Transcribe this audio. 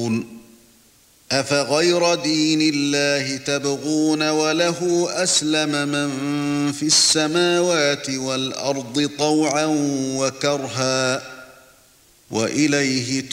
يعدلون أفغير دين الله تبغون وله أسلم من في السماوات والأرض طوعا وكرها وإليه